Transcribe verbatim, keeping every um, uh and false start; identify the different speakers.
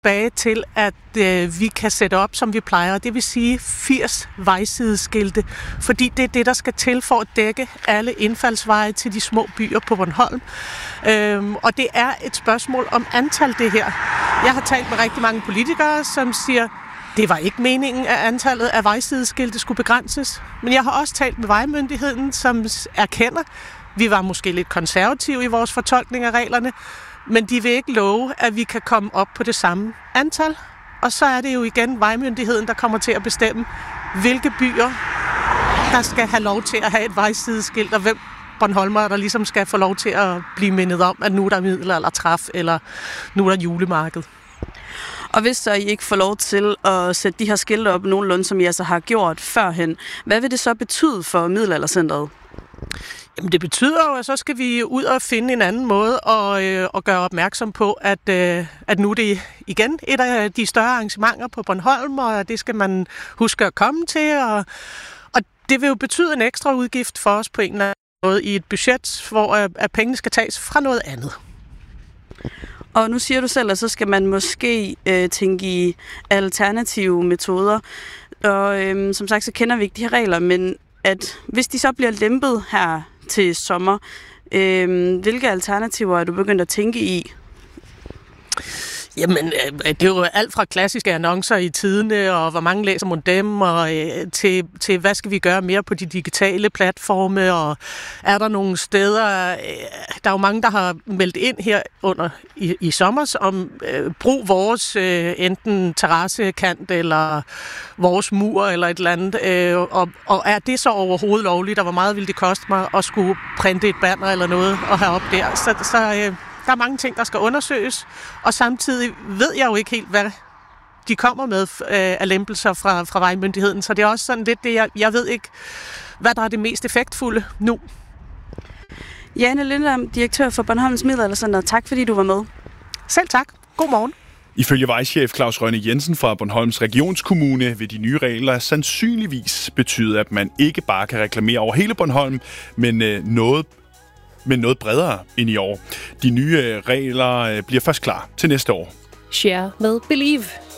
Speaker 1: tilbage til, at øh, vi kan sætte op, som vi plejer. Det vil sige firs vejsideskilte, fordi det er det, der skal til for at dække alle indfaldsveje til de små byer på Bornholm. Øhm, og det er et spørgsmål om antal, det her. Jeg har talt med rigtig mange politikere, som siger, det var ikke meningen, at antallet af vejsideskilte skulle begrænses. Men jeg har også talt med vejmyndigheden, som erkender, vi var måske lidt konservative i vores fortolkning af reglerne, men de vil ikke love, at vi kan komme op på det samme antal. Og så er det jo igen vejmyndigheden, der kommer til at bestemme, hvilke byer, der skal have lov til at have et vejsideskilt, og hvem bornholmere, der ligesom skal få lov til at blive mindet om, at nu er der middelaldertræf, eller nu er der julemarked.
Speaker 2: Og hvis så I ikke får lov til at sætte de her skilte op nogenlunde, som I altså har gjort førhen, hvad vil det så betyde for Middelaldercentret?
Speaker 1: Jamen det betyder jo, at så skal vi ud og finde en anden måde at, øh, at gøre opmærksom på, at, øh, at nu er det igen et af de større arrangementer på Bornholm, og det skal man huske at komme til. Og, og det vil jo betyde en ekstra udgift for os på en eller anden måde i et budget, hvor øh, at pengene skal tages fra noget andet.
Speaker 2: Og nu siger du selv, at så skal man måske øh, tænke i alternative metoder. Og øh, som sagt, så kender vi ikke de her regler, men at hvis de så bliver lempet her til sommer, øh, hvilke alternativer er du begyndt at tænke i?
Speaker 1: Jamen, det er jo alt fra klassiske annoncer i tidene, og hvor mange læser man dem, og øh, til, til hvad skal vi gøre mere på de digitale platforme, og er der nogle steder, øh, der er jo mange, der har meldt ind her under i, i sommer, om øh, brug vores øh, enten terrassekant, eller vores mur, eller et eller andet, øh, og, og er det så overhovedet lovligt, og hvor meget ville det koste mig at skulle printe et banner eller noget og have op der, så, så øh, der er mange ting, der skal undersøges, og samtidig ved jeg jo ikke helt, hvad de kommer med øh, af lempelser fra, fra vejmyndigheden, så det er også sådan lidt det, jeg, jeg ved ikke, hvad der er det mest effektfulde nu.
Speaker 2: Jane Lindholm, direktør for Bornholms Middelaldercenter. Tak fordi du var med.
Speaker 1: Selv tak. God morgen.
Speaker 3: Ifølge vejchef Claus Rønne Jensen fra Bornholms Regionskommune vil de nye regler sandsynligvis betyde, at man ikke bare kan reklamere over hele Bornholm, men øh, noget men noget bredere end i år. De nye regler bliver først klar til næste år.
Speaker 4: Share med Believe.